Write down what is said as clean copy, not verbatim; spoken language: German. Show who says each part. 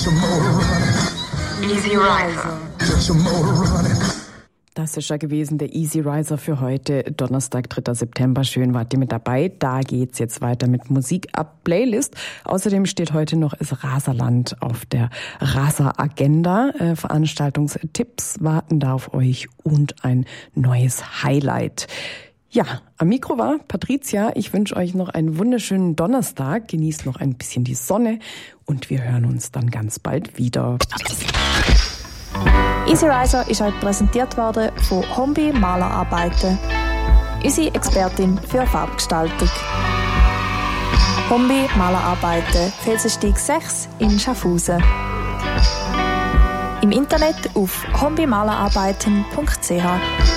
Speaker 1: Easy Riser.
Speaker 2: Das ist ja gewesen der Easy Riser für heute, Donnerstag, 3. September. Schön wart ihr mit dabei. Da geht's jetzt weiter mit Musik ab Playlist. Außerdem steht heute noch das Raserland auf der Raser-Agenda. Veranstaltungstipps warten da auf euch und ein neues Highlight. Ja, am Mikro war Patricia. Ich wünsche euch noch einen wunderschönen Donnerstag. Genießt noch ein bisschen die Sonne und wir hören uns dann ganz bald wieder.
Speaker 3: Easy Riser ist euch präsentiert worden von Hombi Malerarbeiten. Unsere Expertin für Farbgestaltung. Hombi Malerarbeiten, Felsenstieg 6 in Schaffhausen. Im Internet auf hombimalerarbeiten.ch.